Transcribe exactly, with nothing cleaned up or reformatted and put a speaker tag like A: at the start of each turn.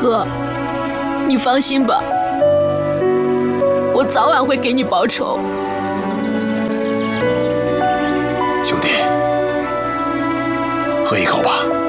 A: 哥，你放心吧，我早晚会给你报仇。
B: 兄弟，喝一口吧。